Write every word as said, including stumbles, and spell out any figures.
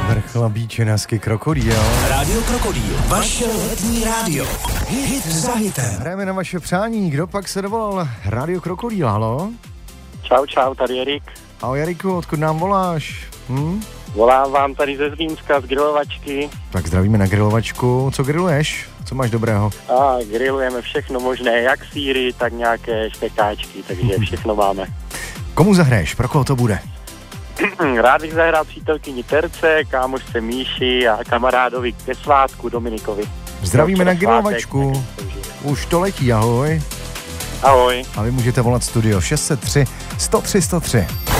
Vrch Labíče, Nasky, Krokodýl. Rádio Krokodýl, vaše letní rádio. Hit za hitem. Hrajeme na vaše přání. Kdo pak se dovolal? Rádio Krokodýl, halo? Čau, čau, tady Erik. Ahoj Jariku, odkud nám voláš? Hm? Volám vám tady ze Zlínska, z grilovačky. Tak zdravíme na grilovačku. Co grilluješ? Co máš dobrého? A grillujeme všechno možné, jak sýry, tak nějaké špekáčky, takže všechno máme. Komu zahraješ? Pro koho to bude? Rád bych zahrál přítelkyni Terce, kámošce Míši a kamarádovi ke svátku Dominikovi. Zdravíme na grilovačku. Už to letí, ahoj. Ahoj. A vy můžete volat studio šest set tři sto tři sto tři.